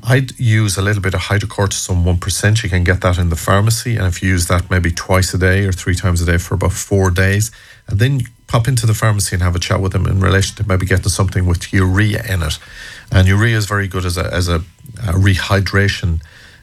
I'd use a little bit of hydrocortisone 1%. You can get that in the pharmacy. And if you use that maybe twice a day or 3 times a day for about 4 days, and then pop into the pharmacy and have a chat with them in relation to maybe getting something with urea in it. And urea is very good as a rehydration,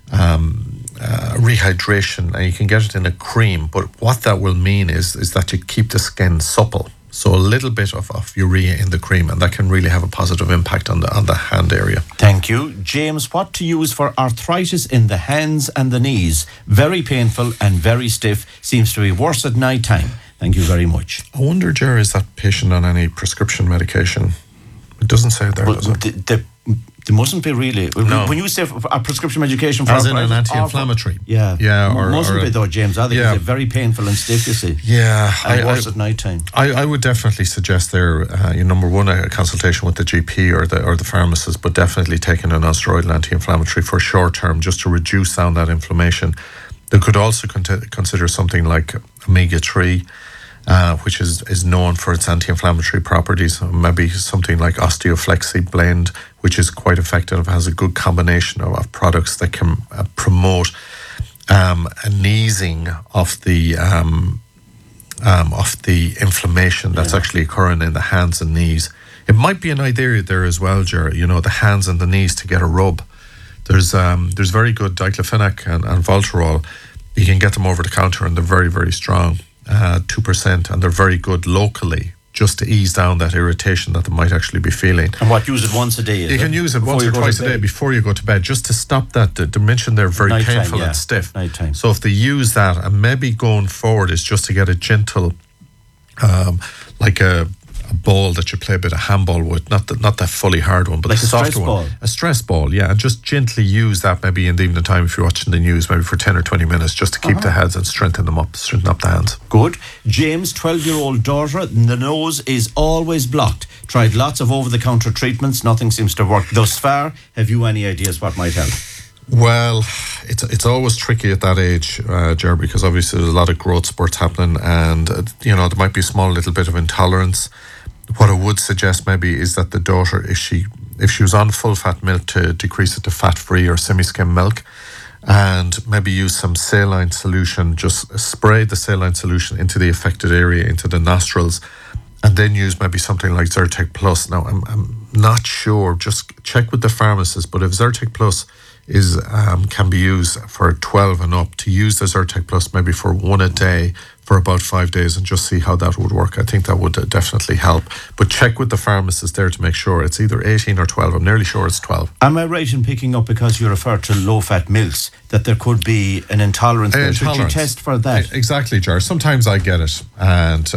and you can get it in a cream. But what that will mean is that you keep the skin supple. So a little bit of urea in the cream, and that can really have a positive impact on the hand area. Thank you. James, what to use for arthritis in the hands and the knees? Very painful and very stiff. Seems to be worse at night time. Thank you very much. I wonder, Ger, is that patient on any prescription medication? It doesn't say it there, does it? They mustn't be really. No. When you say a prescription medication for as in an anti-inflammatory. Yeah. Or mustn't be though, James. I think yeah. it's very painful and stiff, you see. Yeah. And worse at night time. I would definitely suggest there, number one, a consultation with the GP or the pharmacist, but definitely taking a non-steroidal anti-inflammatory for short term just to reduce down that inflammation. They could also consider something like omega-3, which is known for its anti-inflammatory properties. Maybe something like Osteoflexi blend, which is quite effective, has a good combination of products that can promote an easing of the inflammation that's actually occurring in the hands and knees. It might be an idea there as well, Ger, the hands and the knees to get a rub. There's very good diclofenac and Voltarol. You can get them over the counter and they're very, very strong. 2%, and they're very good locally just to ease down that irritation that they might actually be feeling. And what, use it once a day? You can use it once or twice a day before you go to bed, just to stop that. They mentioned they're very painful and stiff. Nighttime. So if they use that, and maybe going forward is just to get a gentle, like a ball that you play a bit of handball with, not that fully hard one, but like the softer one. A stress ball, yeah, and just gently use that maybe in the evening time if you're watching the news, maybe for 10 or 20 minutes, just to keep the heads and strengthen up the hands. Good. James, 12-year-old daughter, the nose is always blocked. Tried lots of over-the-counter treatments, nothing seems to work thus far. Have you any ideas what might help? Well, it's always tricky at that age, Ger, because obviously there's a lot of growth spurts happening, and there might be a small little bit of intolerance. What I would suggest maybe is that the daughter, if she was on full-fat milk, to decrease it to fat-free or semi-skim milk, and maybe use some saline solution. Just spray the saline solution into the affected area, into the nostrils, and then use maybe something like Zyrtec Plus. Now, I'm not sure. Just check with the pharmacist. But if Zyrtec Plus can be used for 12 and up, to use the Zyrtec Plus maybe for 1 a day for about 5 days and just see how that would work. I think that would definitely help. But check with the pharmacist there to make sure it's either 18 or 12. I'm nearly sure it's 12. Am I right in picking up, because you referred to low-fat milks, that there could be an intolerance? Should you test for that? Exactly, Ger. Sometimes I get it, and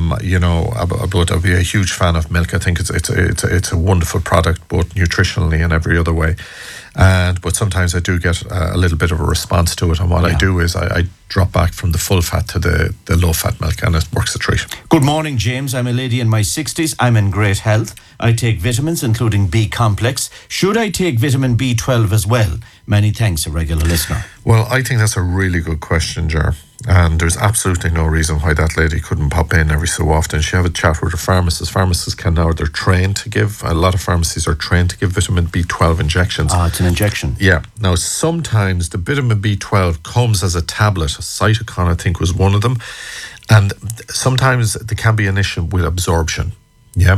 I'd be a huge fan of milk. I think it's a wonderful product, both nutritionally and every other way. But sometimes I do get a little bit of a response to it, and what I do is I drop back from the full fat to the low fat milk, and it works a treat. Good morning, James. I'm a lady in my 60s. I'm in great health. I take vitamins, including B complex. Should I take vitamin B12 as well? Many thanks, a regular listener. Well, I think that's a really good question, Ger. And there's absolutely no reason why that lady couldn't pop in every so often. She have a chat with her pharmacist. Pharmacists can now, they're trained to give, a lot of pharmacies are trained to give vitamin B12 injections. It's an injection. Yeah. Now, sometimes the vitamin B12 comes as a tablet. Cytocon, I think, was one of them. And sometimes there can be an issue with absorption. Yeah.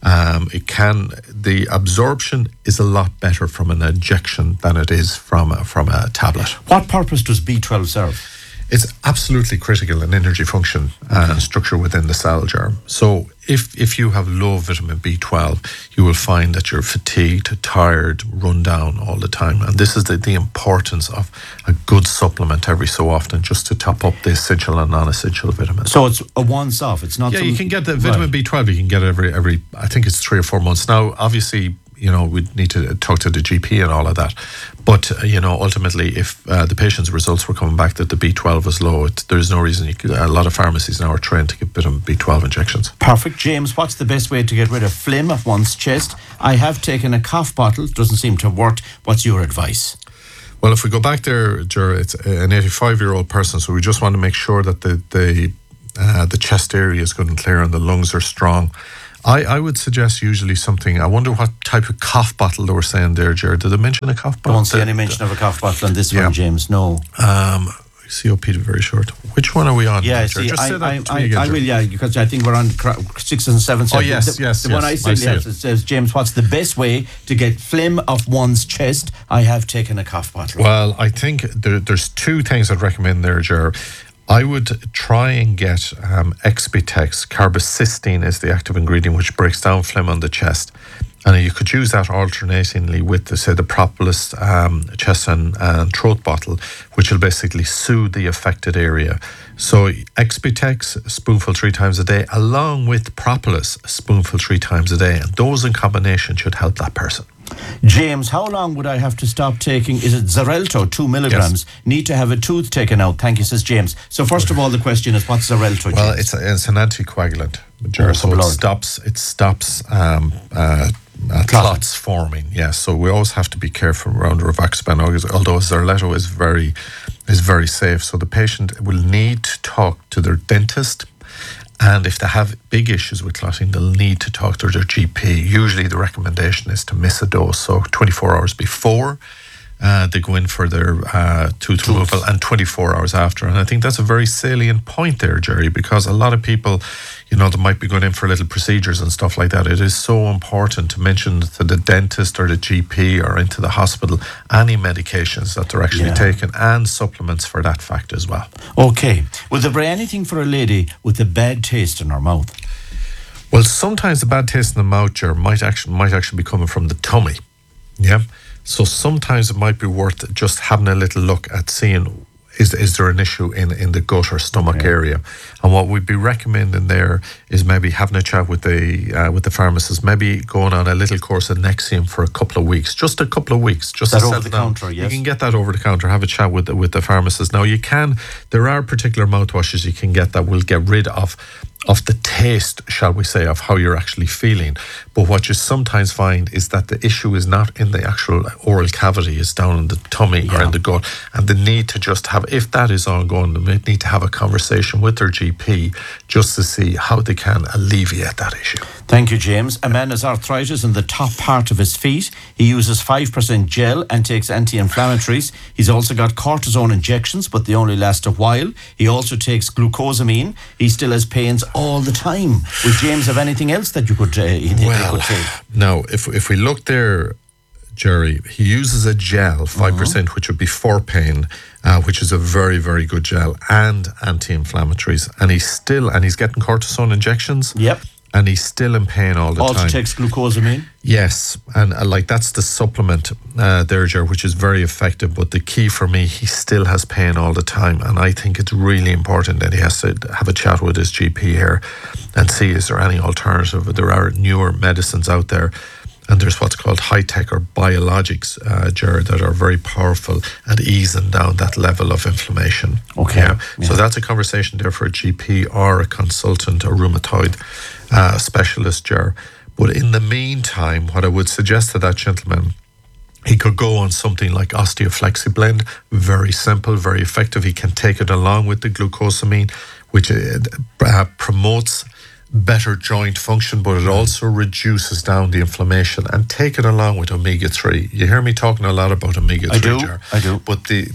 The absorption is a lot better from an injection than it is from a tablet. What purpose does B12 serve? It's absolutely critical in energy function and structure within the cell germ. So if you have low vitamin B12, you will find that you're fatigued, tired, run down all the time. And this is the importance of a good supplement every so often, just to top up the essential and non-essential vitamins. So it's a once-off. It's not. Yeah, you can get the vitamin B12. You can get it every. I think it's 3 or 4 months now. Obviously, we'd need to talk to the GP and all of that. But, ultimately, if the patient's results were coming back that the B12 was low, there's no reason. A lot of pharmacies now are trained to give vitamin B12 injections. Perfect. James, what's the best way to get rid of phlegm of one's chest? I have taken a cough bottle. Doesn't seem to have worked. What's your advice? Well, if we go back there, Ger, it's an 85-year-old person, so we just want to make sure that the chest area is good and clear and the lungs are strong. I would suggest usually something. I wonder what type of cough bottle they were saying there, Jared. Did they mention a cough bottle? Don't see any mention of a cough bottle on this one, James. No. COPD very short. Which one are we on? Yeah, Jared? see, Just say that to me again, I will, Jared. because I think we're on 6 and 7. Oh, yes, The one I see said, it. it says, James, what's the best way to get phlegm off one's chest? I have taken a cough bottle. Well, I think there's two things I'd recommend there, Ger. I would try and get Exbitex. Carbocisteine is the active ingredient which breaks down phlegm on the chest. And you could use that alternatingly with, the Propolis chest and throat bottle, which will basically soothe the affected area. So Exbitex, a spoonful 3 times a day, along with Propolis, a spoonful 3 times a day. And those in combination should help that person. James, how long would I have to stop taking, is it Xarelto, 2 milligrams? Yes. Need to have a tooth taken out. Thank you, says James. So first of all, the question is, what's Xarelto, James? Well, it's an anticoagulant, so it stops clots forming. Yes, so we always have to be careful around rivaroxaban, although Xarelto is very safe. So the patient will need to talk to their dentist. And if they have big issues with clotting, they'll need to talk to their GP. Usually the recommendation is to miss a dose, so 24 hours before they go in for their tooth removal and 24 hours after. And I think that's a very salient point there, Jerry, because a lot of people, they might be going in for little procedures and stuff like that. It is so important to mention to the dentist or the GP or into the hospital any medications that they're actually taking and supplements for that fact as well. Okay. Will there be anything for a lady with a bad taste in her mouth? Well, sometimes the bad taste in the mouth, Jerry, might actually be coming from the tummy. Yeah. So sometimes it might be worth just having a little look at seeing is there an issue in the gut or stomach area. And what we'd be recommending there is maybe having a chat with the pharmacist, maybe going on a little course of Nexium for a couple of weeks, just a couple of weeks. Just that over the counter, yes. You can get that over the counter, have a chat with the pharmacist. Now there are particular mouthwashes you can get that will get rid of the taste, shall we say, of how you're actually feeling. But what you sometimes find is that the issue is not in the actual oral cavity, it's down in the tummy or in the gut. And they need to just have, if that is ongoing, they may need to have a conversation with their GP just to see how they can alleviate that issue. Thank you, James. A man has arthritis in the top part of his feet. He uses 5% gel and takes anti-inflammatories. He's also got cortisone injections, but they only last a while. He also takes glucosamine. He still has pains all the time. Would James have anything else that you could take? Now, if we look there, Jerry, he uses a gel, 5%, which would be for pain, which is a very, very good gel, and anti-inflammatories. And he's getting cortisone injections. Yep. And he's still in pain all the time. Also takes glucosamine? Yes, and that's the supplement there, Jerry, which is very effective. But the key for me, he still has pain all the time. And I think it's really important that he has to have a chat with his GP here and see is there any alternative. There are newer medicines out there. And there's what's called high-tech or biologics, Jared, that are very powerful at easing down that level of inflammation. Okay. Yeah. So that's a conversation there for a GP or a consultant or rheumatoid specialist, Jared. But in the meantime, what I would suggest to that gentleman, he could go on something like OsteoFlexiblend, very simple, very effective. He can take it along with the glucosamine, which promotes better joint function, but it also reduces down the inflammation, and take it along with omega-3. You hear me talking a lot about omega-3, I do. But the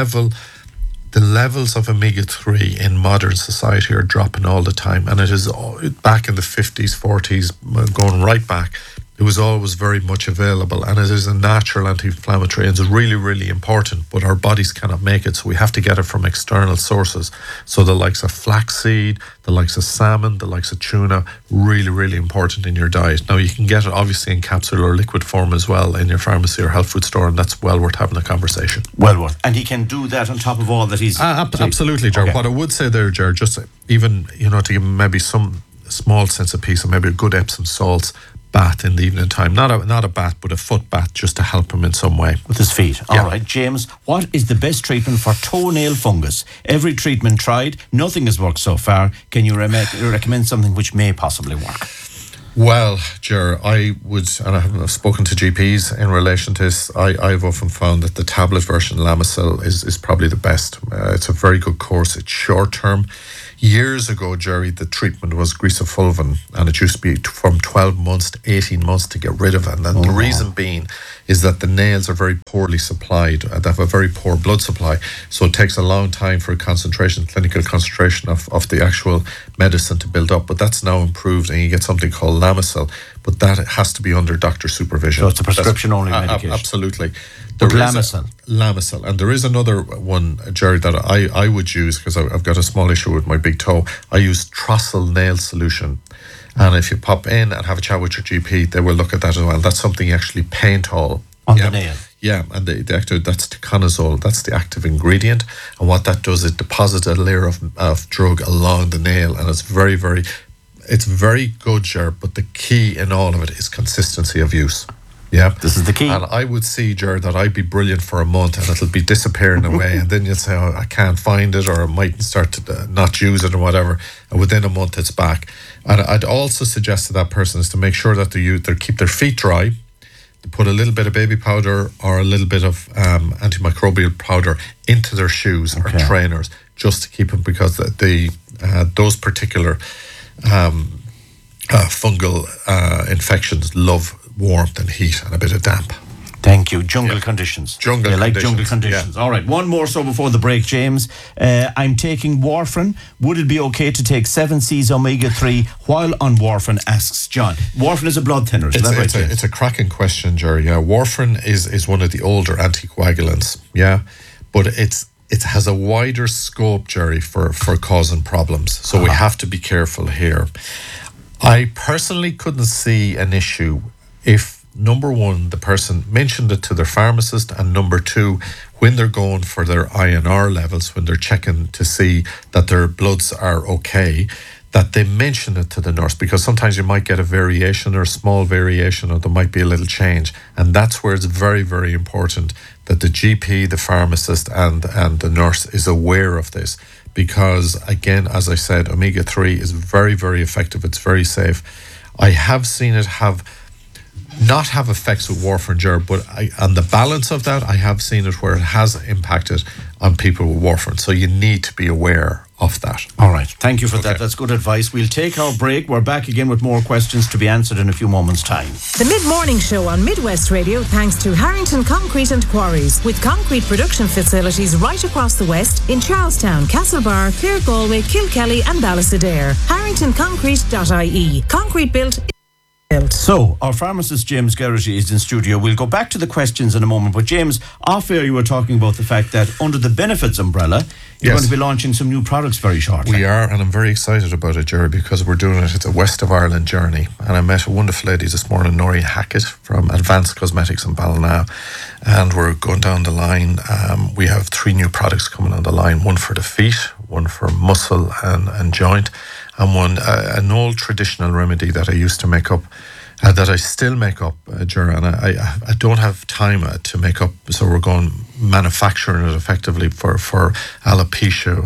levels of omega-3 in modern society are dropping all the time, and it is back in the 50s, 40s, going right back. It was always very much available, and it is a natural anti-inflammatory, and it's really, really important, but our bodies cannot make it, so we have to get it from external sources. So the likes of flaxseed, the likes of salmon, the likes of tuna, really, really important in your diet. Now, you can get it obviously in capsule or liquid form as well in your pharmacy or health food store, and that's well worth having a conversation. Well worth. And he can do that on top of all that he's... Absolutely, Ger. Okay. What I would say there, Ger, just even, to give him maybe some small sense of peace and maybe a good Epsom salts bath in the evening time. Not a bath, but a foot bath, just to help him in some way. With his feet. All right, James, what is the best treatment for toenail fungus? Every treatment tried, nothing has worked so far. Can you recommend something which may possibly work? Well, Ger, I would, and I've spoken to GPs in relation to this, I've often found that the tablet version Lamisil is probably the best. It's a very good course. It's short term. Years ago, Jerry, the treatment was grisafulvin, and it used to be from 12 months to 18 months to get rid of it. And the reason being is that the nails are very poorly supplied. They have a very poor blood supply. So it takes a long time for clinical concentration of the actual medicine to build up. But that's now improved, and you get something called Lamisil. But that has to be under doctor supervision. So it's a prescription-only medication. Absolutely. Lamisil. And there is another one, Jerry, that I would use because I've got a small issue with my big toe. I use Trossel nail solution. And if you pop in and have a chat with your GP, they will look at that as well. That's something you actually paint all. On the nail. Yeah, and the active, that's ticonazole, that's the active ingredient. And what that does is deposit a layer of drug along the nail. And it's very, very good, Jerry, but the key in all of it is consistency of use. Yeah, this is the key. And I would see, Jared, that I'd be brilliant for a month and it'll be disappearing away. And then you'll say, oh, I can't find it, or I might start to not use it or whatever. And within a month, it's back. And I'd also suggest to that person is to make sure that they keep their feet dry. They put a little bit of baby powder or a little bit of antimicrobial powder into their shoes or trainers, just to keep them, because those particular fungal infections love warmth and heat and a bit of damp. Thank you. Jungle conditions. Like jungle conditions. Yeah. All right. One more so before the break, James. I'm taking warfarin. Would it be okay to take 7C's omega-3 while on warfarin, asks John. Warfarin is a blood thinner. It's a cracking question, Jerry. Yeah, warfarin is one of the older anticoagulants. Yeah, but it has a wider scope, Jerry, for causing problems. So we have to be careful here. I personally couldn't see an issue if, number one, the person mentioned it to their pharmacist, and number two, when they're going for their INR levels, when they're checking to see that their bloods are okay, that they mention it to the nurse, because sometimes you might get a variation or a small variation, or there might be a little change. And that's where it's very, very important that the GP, the pharmacist, and the nurse is aware of this. Because, again, as I said, omega-3 is very, very effective. It's very safe. I have seen it not have effects with warfarin, Gerard, but on the balance of that, I have seen it where it has impacted on people with warfarin. So you need to be aware of that. All right. Thank you for that. That's good advice. We'll take our break. We're back again with more questions to be answered in a few moments' time. The Mid-Morning Show on Midwest Radio, thanks to Harrington Concrete and Quarries, with concrete production facilities right across the West in Charlestown, Castlebar, Clare, Galway, Kilkelly and Ballysadare. HarringtonConcrete.ie. Concrete built. So, our pharmacist James Geraghty is in studio. We'll go back to the questions in a moment. But James, off air you were talking about the fact that under the benefits umbrella, you're going to be launching some new products very shortly. We are, and I'm very excited about it, Jerry, because we're doing it. It's a West of Ireland journey. And I met a wonderful lady this morning, Noreen Hackett from Advanced Cosmetics in Ballina. And we're going down the line. We have 3 new products coming on the line. One for the feet, one for muscle and joint, and one, an old traditional remedy that I used to make up, that I still make up, Jerry, and I don't have time to make up, so we're going manufacturing it effectively for alopecia,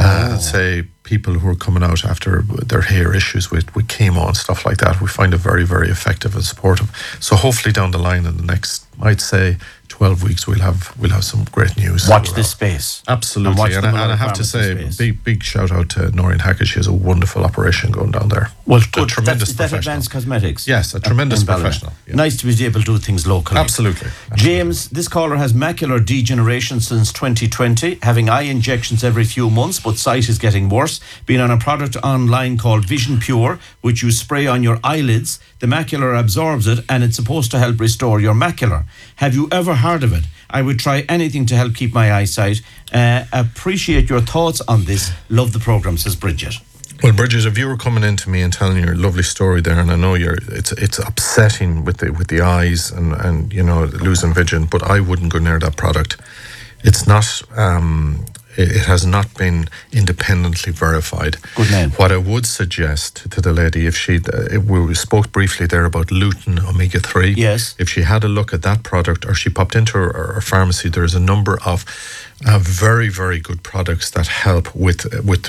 say people who are coming out after their hair issues with chemo and stuff like that. We find it very, very effective and supportive. So hopefully down the line in the next, I'd say, 12 weeks, we'll have some great news. Watch this space. Absolutely. And I have to say, big shout out to Noreen Hackett. She has a wonderful operation going down there. Well, good. Tremendous professional. Is that Advanced Cosmetics? Yes, a tremendous professional. Yeah. Nice to be able to do things locally. Absolutely. James, this caller has macular degeneration since 2020, having eye injections every few months, but sight is getting worse. Being on a product online called Vision Pure, which you spray on your eyelids, the macula absorbs it, and it's supposed to help restore your macula. Have you ever heard of it? I would try anything to help keep my eyesight. Appreciate your thoughts on this. Love the programme, says Bridget. Well, Bridget, if you were coming into me and telling your lovely story there, and I know it's upsetting with the eyes and you know, losing vision, but I wouldn't go near that product. It's not. It has not been independently verified. Good name. What I would suggest to the lady, if we spoke briefly there about lutein omega-3. Yes. If she had a look at that product, or she popped into her pharmacy, there's a number of very, very good products that help with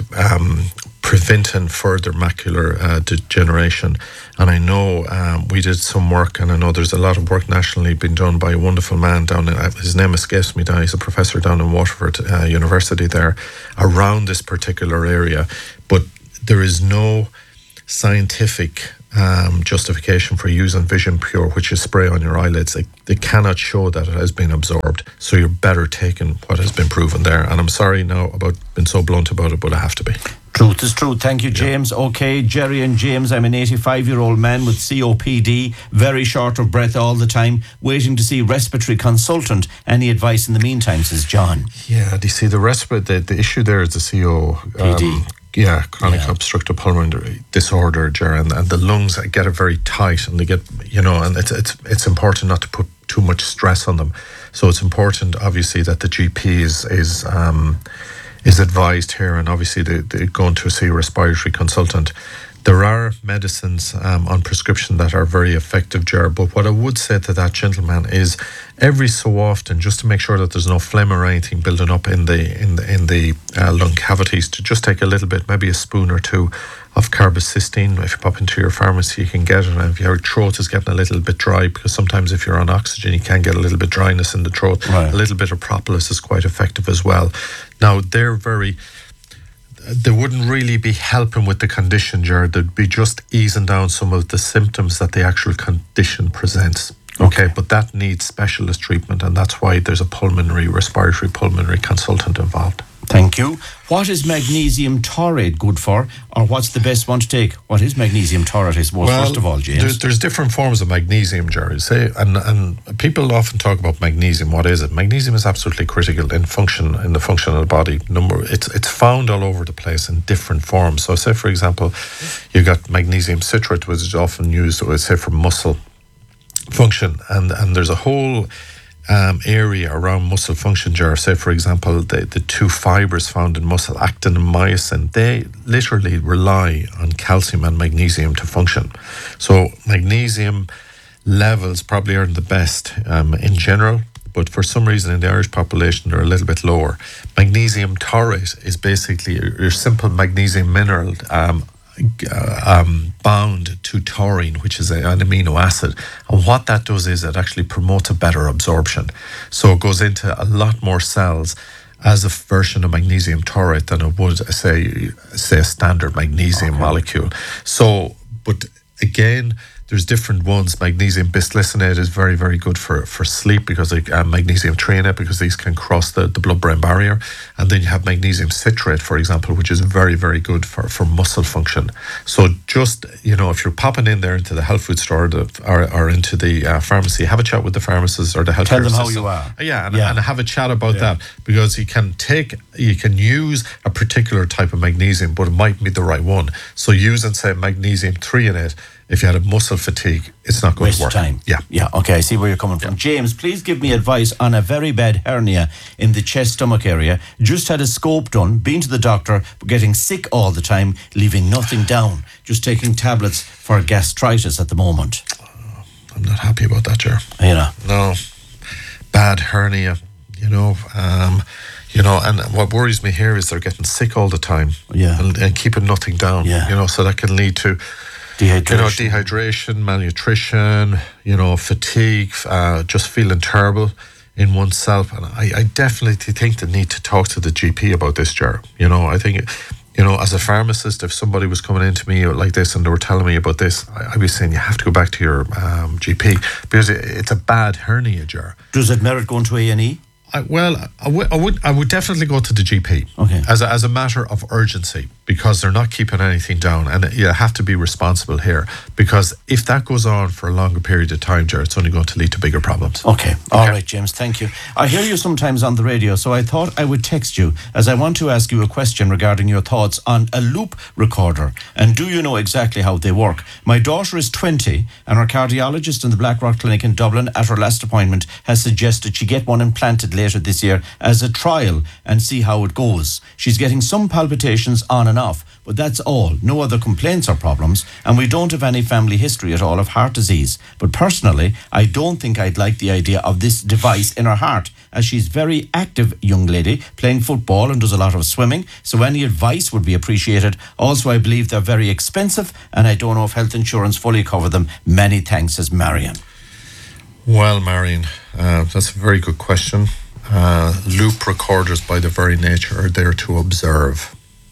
preventing further macular degeneration. And I know we did some work, and I know there's a lot of work nationally being done by a wonderful man down in, his name escapes me now, he's a professor down in Waterford University there, around this particular area. But there is no scientific justification for using Vision Pure, which is spray on your eyelids. They cannot show that it has been absorbed, so you're better taking what has been proven there. And I'm sorry now about being so blunt about it, but I have to be. Truth is truth. Thank you, James. Okay, Jerry and James, I'm an 85-year-old man with COPD, very short of breath all the time, waiting to see respiratory consultant. Any advice in the meantime, says John. Yeah, do you see the issue there is the COPD. Chronic obstructive pulmonary disorder, Ger, and the lungs get it very tight, and they get, and it's important not to put too much stress on them. So it's important, obviously, that the GP is advised here, and obviously they're going to see a respiratory consultant. There are medicines on prescription that are very effective, Ger, but what I would say to that gentleman is every so often, just to make sure that there's no phlegm or anything building up in the lung cavities, to just take a little bit, maybe a spoon or two of carbamazepine. If you pop into your pharmacy, you can get it. And if your throat is getting a little bit dry, because sometimes if you're on oxygen, you can get a little bit dryness in the throat. Right. A little bit of propolis is quite effective as well. Now, they wouldn't really be helping with the condition, Jared. They'd be just easing down some of the symptoms that the actual condition presents. Okay, but that needs specialist treatment, and that's why there's a respiratory pulmonary consultant involved. Thank you. What is magnesium taurate good for, or what's the best one to take? What is magnesium taurate, I suppose, first of all, James? There's different forms of magnesium, Jerry. And people often talk about magnesium. What is it? Magnesium is absolutely critical in the function of the body. It's found all over the place in different forms. So, say for example, you got magnesium citrate, which is often used, say, for muscle function, and there's a whole area around muscle function, Ger. Say for example, the two fibers found in muscle, actin and myosin, they literally rely on calcium and magnesium to function. So magnesium levels probably aren't the best in general, but for some reason in the Irish population they're a little bit lower. Magnesium taurate is basically your simple magnesium mineral bound to taurine, which is an amino acid, and what that does is it actually promotes a better absorption. So it goes into a lot more cells as a version of magnesium taurate than it would say a standard magnesium molecule. So, but again, there's different ones. Magnesium bisglycinate is very, very good for sleep, because magnesium threonate, because these can cross the blood-brain barrier. And then you have magnesium citrate, for example, which is very, very good for muscle function. So just, if you're popping in there into the health food store or into the pharmacy, have a chat with the pharmacist or the health care assistant. Tell them how you are. And have a chat about that, because you can use a particular type of magnesium, but it might be the right one. So using, say, magnesium threonate, if you had a muscle fatigue, it's not going to work. Waste of time. Yeah. Okay, I see where you're coming from. James, please give me advice on a very bad hernia in the chest-stomach area. Just had a scope done, been to the doctor, but getting sick all the time, leaving nothing down. Just taking tablets for gastritis at the moment. I'm not happy about that, Ger. No. Bad hernia, and what worries me here is they're getting sick all the time. And keeping nothing down. So that can lead to dehydration, malnutrition, fatigue, just feeling terrible in oneself. And I definitely think they need to talk to the GP about this, Ger. I think, as a pharmacist, if somebody was coming into me like this and they were telling me about this, I'd be saying you have to go back to your GP, because it's a bad hernia, Ger. Does it merit going to A&E? I would definitely go to the GP as a matter of urgency, because they're not keeping anything down, and you have to be responsible here, because if that goes on for a longer period of time, Jared, it's only going to lead to bigger problems. Okay. All right, James, thank you. I hear you sometimes on the radio, so I thought I would text you, as I want to ask you a question regarding your thoughts on a loop recorder, and do you know exactly how they work? My daughter is 20, and her cardiologist in the Blackrock Clinic in Dublin at her last appointment has suggested she get one implanted later this year as a trial and see how it goes. She's getting some palpitations on and off, but that's all. No other complaints or problems, and we don't have any family history at all of heart disease. But personally, I don't think I'd like the idea of this device in her heart, as she's very active young lady, playing football and does a lot of swimming, so any advice would be appreciated. Also, I believe they're very expensive, and I don't know if health insurance fully cover them. Many thanks, says Marion. Well, Marion, that's a very good question. Loop recorders, by their very nature, are there to observe.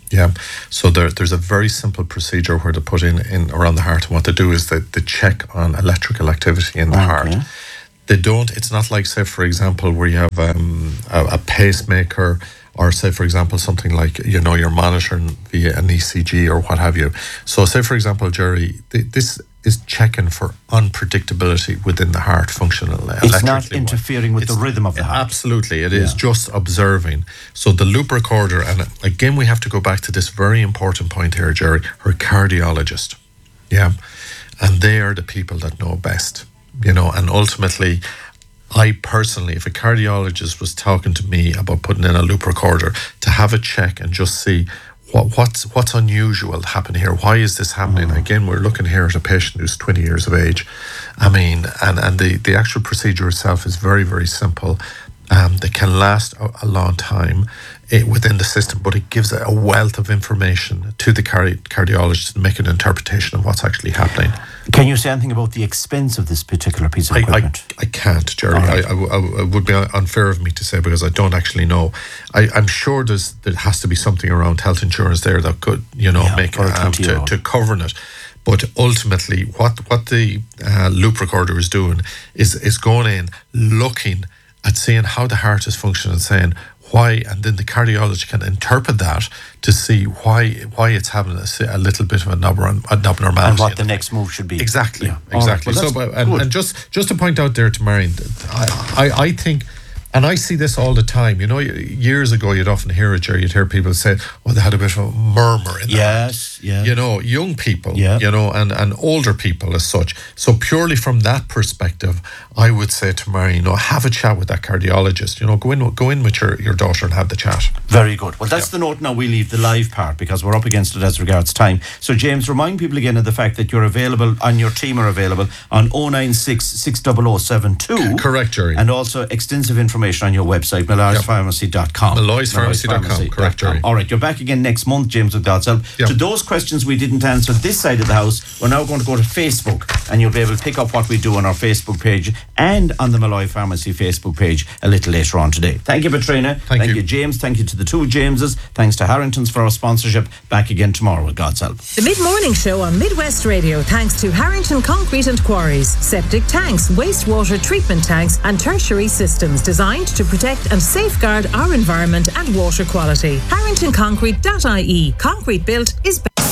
Yeah. So there's a very simple procedure where to put in around the heart. And what they do is they check on electrical activity in the heart. They don't, it's not like, say, for example, where you have a pacemaker, or say, for example, something like, you're monitoring via an ECG or what have you. So say, for example, Jerry, this is checking for unpredictability within the heart functional. It's not interfering with the rhythm of the heart. Absolutely. It is just observing. So the loop recorder, and again, we have to go back to this very important point here, Jerry, her cardiologist. Yeah. And they are the people that know best, and ultimately, I personally, if a cardiologist was talking to me about putting in a loop recorder, to have a check and just see what's unusual happening here. Why is this happening? Again, we're looking here at a patient who's 20 years of age. I mean, and the actual procedure itself is very, very simple. They can last a long time within the system, but it gives a wealth of information to the cardiologist to make an interpretation of what's actually happening. Can you say anything about the expense of this particular piece of equipment? I can't, Jerry. Right. I would be unfair of me to say, because I don't actually know. I'm sure there has to be something around health insurance there that could, make to covering it. But ultimately, what the loop recorder is doing is going in, looking at seeing how the heart is functioning, and saying why, and then the cardiologist can interpret that to see why it's having a little bit of an abnormality. And what the next move should be. Exactly. Yeah. Exactly. Right. Well, and just to point out there to Marion, I think, and I see this all the time, years ago you'd often hear it, Jerry, you'd hear people say, they had a bit of a murmur in their heart. Yeah. Young people, and older people as such. So purely from that perspective, I would say to Marion, have a chat with that cardiologist. Go in with your daughter and have the chat. Very good. Well, that's the note now. We leave the live part because we're up against it as regards time. So, James, remind people again of the fact that you're available and your team are available on 096 600 72. Correct, Jerry. And also extensive information on your website, MalloysPharmacy.com. MalloysPharmacy.com. Correct, Jerry. All right, you're back again next month, James, with God's help. To those questions we didn't answer this side of the house, we're now going to go to Facebook, and you'll be able to pick up what we do on our Facebook page and on the Malloy Pharmacy Facebook page a little later on today. Thank you, Petrina. Thank you, James. Thank you to the two Jameses. Thanks to Harrington's for our sponsorship. Back again tomorrow with God's help. The Mid-Morning Show on Midwest Radio, thanks to Harrington Concrete and Quarries. Septic tanks, wastewater treatment tanks and tertiary systems designed to protect and safeguard our environment and water quality. HarringtonConcrete.ie. Concrete built is better.